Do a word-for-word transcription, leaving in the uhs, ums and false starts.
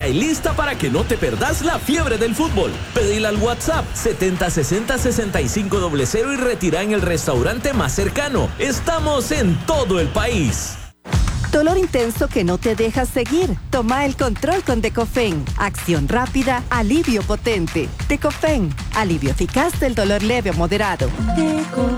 y lista para que no te perdas la fiebre del fútbol. Pedila al WhatsApp setenta sesenta sesenta y cinco cero cero y retira en el restaurante más cercano. Estamos en todo el país. Dolor intenso que no te deja seguir. Toma el control con Decofen. Acción rápida, alivio potente. Decofen, alivio eficaz del dolor leve o moderado. Decofen.